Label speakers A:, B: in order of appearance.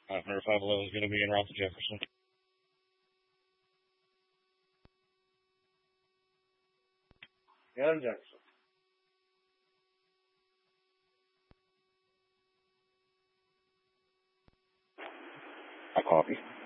A: Number 511 is going to be in route to Jefferson.
B: Yeah, Jackson.
A: I copy.